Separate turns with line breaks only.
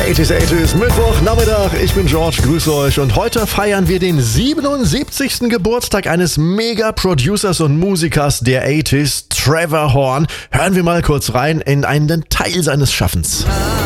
80s, Mittwoch, Nachmittag. Ich bin George, grüße euch. Und heute feiern wir den 77. Geburtstag eines Mega-Producers und Musikers der 80s, Trevor Horn. Hören wir mal kurz rein in einen Teil seines Schaffens.